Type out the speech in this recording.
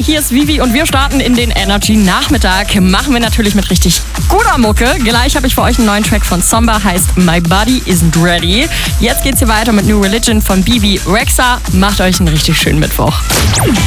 hier ist Vivi und wir starten in den Energy Nachmittag. Machen wir natürlich mit richtig guter Mucke. Gleich habe ich für euch einen neuen Track von Somba, heißt My Body Isn't Ready. Jetzt geht's hier weiter mit New Religion von Bibi Rexha. Macht euch einen richtig schönen Mittwoch.